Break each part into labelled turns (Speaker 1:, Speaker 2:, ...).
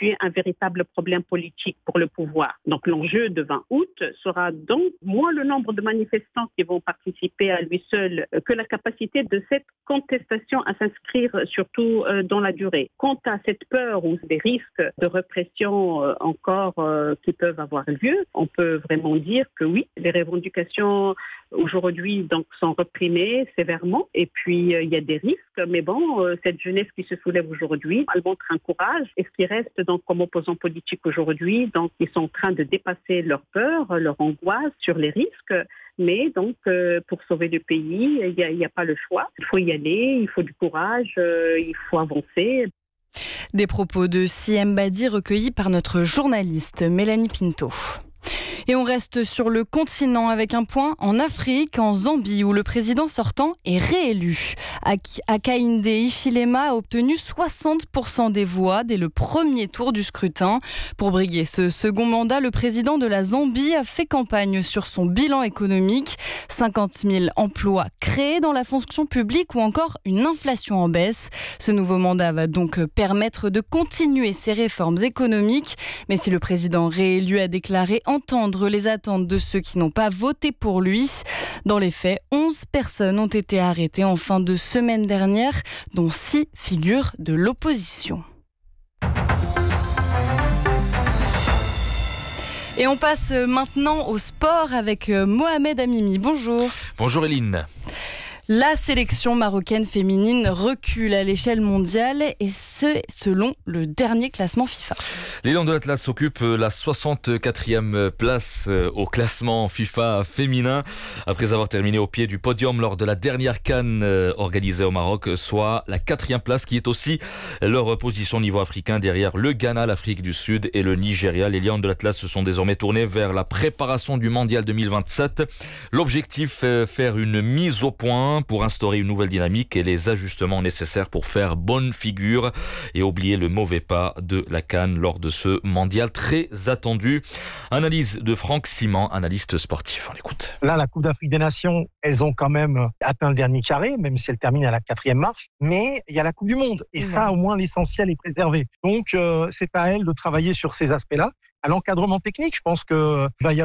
Speaker 1: constituer un véritable problème politique pour le pouvoir. Donc l'enjeu de 20 août sera donc moins le nombre de manifestants qui vont participer à lui seul que la capacité de cette contestation à s'inscrire surtout dans la durée. Quant à cette peur ou des risques de répression encore qui peuvent avoir lieu, on peut vraiment dire que oui, les revendications aujourd'hui donc sont réprimées sévèrement et puis il y a des risques, mais bon, cette jeunesse qui se soulève aujourd'hui, elle montre un courage et ce qui reste donc comme opposants politiques aujourd'hui, donc ils sont en train de dépasser leur peur, leur angoisse sur les risques. Mais donc, pour sauver le pays, il n'y a pas le choix. Il faut y aller, il faut du courage, il faut avancer.
Speaker 2: Des propos de Siem Badi recueillis par notre journaliste Mélanie Pinto. Et on reste sur le continent avec un point en Afrique, en Zambie, où le président sortant est réélu. Hakainde Hichilema a obtenu 60% des voix dès le premier tour du scrutin. Pour briguer ce second mandat, le président de la Zambie a fait campagne sur son bilan économique. 50 000 emplois créés dans la fonction publique ou encore une inflation en baisse. Ce nouveau mandat va donc permettre de continuer ses réformes économiques. Mais si le président réélu a déclaré entendre les attentes de ceux qui n'ont pas voté pour lui. Dans les faits, 11 personnes ont été arrêtées en fin de semaine dernière, dont 6 figures de l'opposition. Et on passe maintenant au sport avec Mohamed Amimi. Bonjour.
Speaker 3: Bonjour Eline.
Speaker 2: La sélection marocaine féminine recule à l'échelle mondiale et c'est selon le dernier classement FIFA.
Speaker 3: Les Lions de l'Atlas occupent la 64e place au classement FIFA féminin après avoir terminé au pied du podium lors de la dernière CAN organisée au Maroc, soit la 4e place qui est aussi leur position au niveau africain derrière le Ghana, l'Afrique du Sud et le Nigeria. Les Lions de l'Atlas se sont désormais tournés vers la préparation du Mondial 2027. L'objectif, faire une mise au point pour instaurer une nouvelle dynamique et les ajustements nécessaires pour faire bonne figure et oublier le mauvais pas de la CAN lors de ce mondial très attendu. Analyse de Franck Simon, analyste sportif. On l'écoute.
Speaker 4: Là, la Coupe d'Afrique des Nations, elles ont quand même atteint le dernier carré, même si elles terminent à la 4e marche. Mais il y a la Coupe du Monde. Et ça, au moins, l'essentiel est préservé. Donc, c'est à elles de travailler sur ces aspects-là. À l'encadrement technique, je pense qu'il va y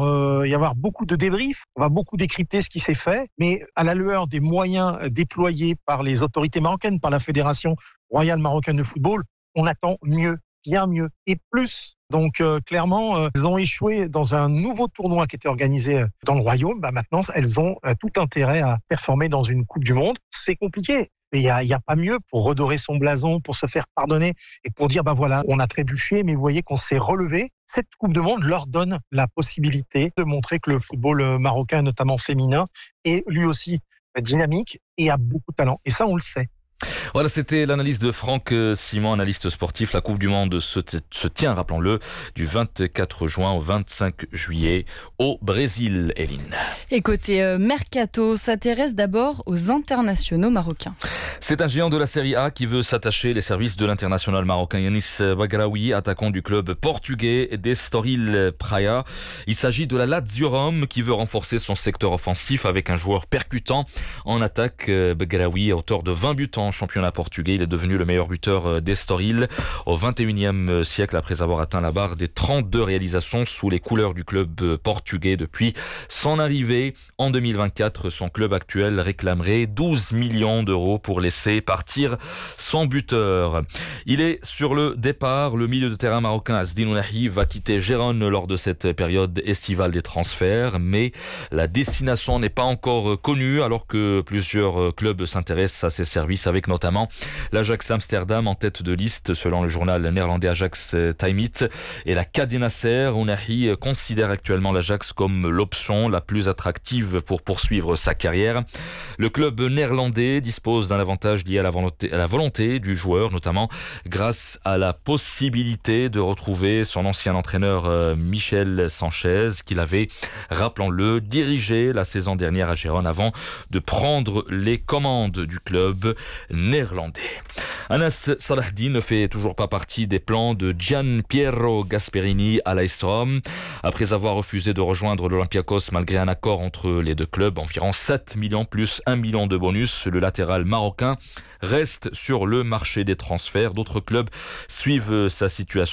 Speaker 4: avoir beaucoup de débriefs, on va beaucoup décrypter ce qui s'est fait, mais à la lueur des moyens déployés par les autorités marocaines, par la Fédération royale marocaine de football, on attend mieux, bien mieux et plus. Donc clairement, elles ont échoué dans un nouveau tournoi qui était organisé dans le Royaume. Maintenant, elles ont tout intérêt à performer dans une Coupe du Monde. C'est compliqué. Il n'y a pas mieux pour redorer son blason, pour se faire pardonner et pour dire, voilà, on a trébuché, mais vous voyez qu'on s'est relevé. Cette Coupe du Monde leur donne la possibilité de montrer que le football marocain, notamment féminin, est lui aussi dynamique et a beaucoup de talent. Et ça, on le sait.
Speaker 3: Voilà, c'était l'analyse de Franck Simon, analyste sportif. La Coupe du Monde se tient, rappelons-le, du 24 juin au 25 juillet au Brésil, Eline.
Speaker 2: Et côté Mercato, s'intéresse d'abord aux internationaux marocains.
Speaker 3: C'est un géant de la Serie A qui veut s'attacher les services de l'international marocain Yanis Bagraoui, attaquant du club portugais d'Estoril Praia. Il s'agit de la Lazio Rome qui veut renforcer son secteur offensif avec un joueur percutant en attaque. Bagraoui, auteur de 20 buts en championnat portugais, il est devenu le meilleur buteur d'Estoril au 21e siècle après avoir atteint la barre des 32 réalisations sous les couleurs du club portugais depuis son arrivée en 2024. Son club actuel réclamerait 12 millions d'euros pour laisser partir son buteur. Il est sur le départ. Le milieu de terrain marocain Azdin Ounahi va quitter Gérone lors de cette période estivale des transferts, mais la destination n'est pas encore connue alors que plusieurs clubs s'intéressent à ses services avec notamment l'Ajax Amsterdam en tête de liste selon le journal néerlandais Ajax Timeit et la KD Nasser. Ounahi considère actuellement l'Ajax comme l'option la plus attractive pour poursuivre sa carrière. Le club néerlandais dispose d'un avantage lié à la volonté du joueur, notamment grâce à la possibilité de retrouver son ancien entraîneur Michel Sanchez qu'il avait, rappelons-le, dirigé la saison dernière à Gérone avant de prendre les commandes du club néerlandais. Anas Salahdine ne fait toujours pas partie des plans de Gian Piero Gasperini à l'AS Rome. Après avoir refusé de rejoindre l'Olympiakos malgré un accord entre les deux clubs, environ 7 millions plus 1 million de bonus, le latéral marocain reste sur le marché des transferts. D'autres clubs suivent sa situation.